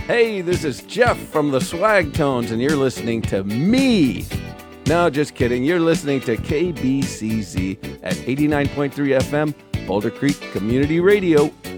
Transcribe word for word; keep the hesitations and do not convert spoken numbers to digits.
Hey, this is Jeff from the Swag Tones, and you're listening to me. No, just kidding. You're listening to K B C Z at eighty-nine point three F M, Boulder Creek Community Radio.